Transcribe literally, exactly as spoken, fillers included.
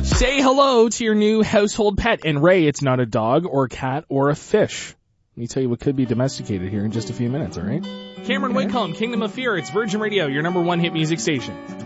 Say hello to your new household pet. And Ray, it's not a dog or a cat or a fish. Let me tell you what could be domesticated here in just a few minutes, all right? Cameron Whitcomb, Kingdom of Fear. It's Virgin Radio, your number one hit music station.